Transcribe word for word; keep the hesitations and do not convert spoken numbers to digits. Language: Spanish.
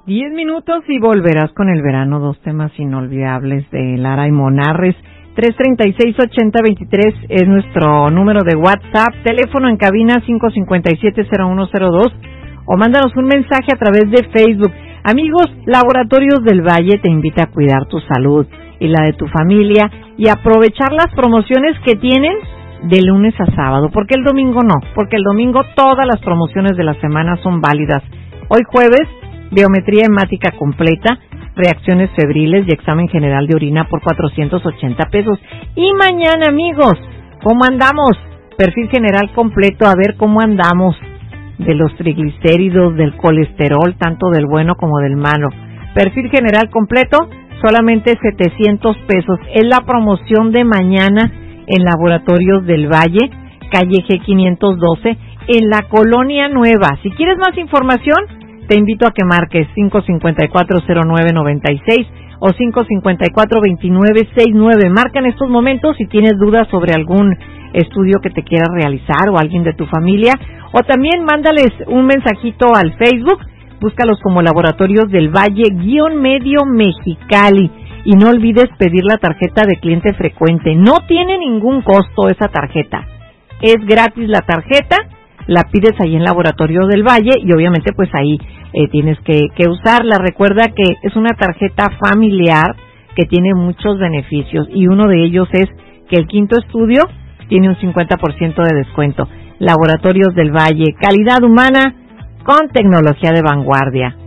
Diez minutos y volverás con el verano, dos temas inolvidables de Lara y Monarres. tres treinta y seis, ochenta veintitrés es nuestro número de WhatsApp, teléfono en cabina cinco cincuenta y siete, cero uno cero dos o mándanos un mensaje a través de Facebook. Amigos, Laboratorios del Valle te invita a cuidar tu salud y la de tu familia y aprovechar las promociones que tienen de lunes a sábado, porque el domingo no, porque el domingo todas las promociones de la semana son válidas. Hoy jueves, biometría hemática completa, reacciones febriles y examen general de orina por cuatrocientos ochenta pesos. Y mañana, amigos, ¿cómo andamos? Perfil general completo, a ver cómo andamos de los triglicéridos, del colesterol, tanto del bueno como del malo. Perfil general completo, solamente setecientos pesos. Es la promoción de mañana en Laboratorios del Valle, calle G quinientos doce, en la Colonia Nueva. Si quieres más información, te invito a que marques cinco cinco cuatro, cero nueve nueve seis o cinco cinco cuatro, veintinueve sesenta y nueve. Marca en estos momentos si tienes dudas sobre algún estudio que te quieras realizar o alguien de tu familia. O también mándales un mensajito al Facebook, búscalos como Laboratorios del Valle, guión medio Mexicali. Y no olvides pedir la tarjeta de cliente frecuente. No tiene ningún costo esa tarjeta. Es gratis la tarjeta. La pides ahí en Laboratorios del Valle y obviamente pues ahí eh, tienes que, que usarla. Recuerda que es una tarjeta familiar que tiene muchos beneficios y uno de ellos es que el quinto estudio tiene un cincuenta por ciento de descuento. Laboratorios del Valle, calidad humana con tecnología de vanguardia.